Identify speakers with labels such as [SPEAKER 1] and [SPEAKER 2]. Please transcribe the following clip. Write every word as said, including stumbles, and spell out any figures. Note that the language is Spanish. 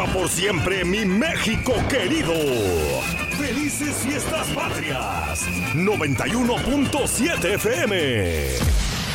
[SPEAKER 1] viva por siempre mi México querido! ¡Felices Fiestas Patrias! noventa y uno punto siete F M.